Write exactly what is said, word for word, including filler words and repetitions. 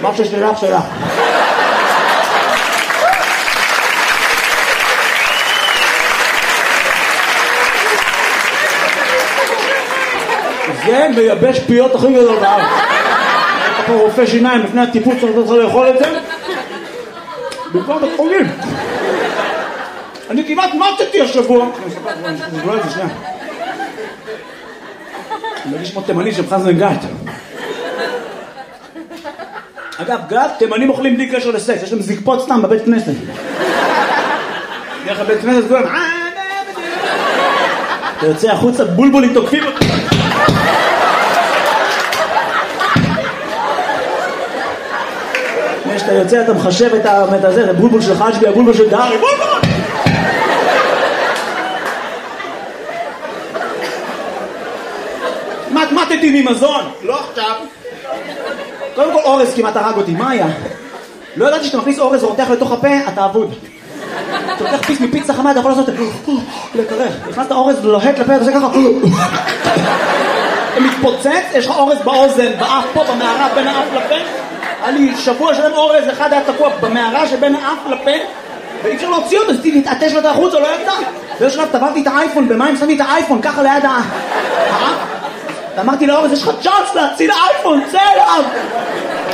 מה שיש לי לך שלך? זה מייבש פיות הכי גדול בארץ. אתה פה רופא שיניים לפני הטיפול צריך לאכול את זה במקום בית חולים. אני כמעט מצאתי השבוע. אני אספר לך, אני אספר את זה שנייה. אני מרגיש כמו תימני של חזן גת. אגב, גת, תימנים אוכלים בלי קשר לסקס, יש להם זקפות סתם בבית כנסת. דרך הבית כנסת כולם, אתה יוצא החוצה, בולבולים תוקפים אותי. כשאתה יוצא אתה מחשב את הזה, זה בולבול של חשבי, הבולבול של דארי, בולבול! מתמטתי ממזון, לא עכשיו. קודם כל אורז כמעט הרג אותי, מה היה? לא ידעתי שאתה מכניס אורז ורותח לתוך הפה, אתה אבוד. אתה לוקח פיס מפיצה חמה, אתה יכול לעשות לקרח. נכנסת אורז לוהט לפה, אתה עושה ככה. אתה מתפוצץ, יש לך אורז באוזן, באף פה, במערה, בין האף לפה. היה לי שבוע שלם אורז, אחד היה תקוע במערה שבין האף לפה, ואי אפשר להוציא אותו, אז תתעטש לו את החוץ, או לא יצא. ויש שלב, טבעתי את האייפון במים, שמתי את האייפון ככה ליד האף. ואמרתי לאורז, יש לך צ'אנס להציל האייפון, צא אליו!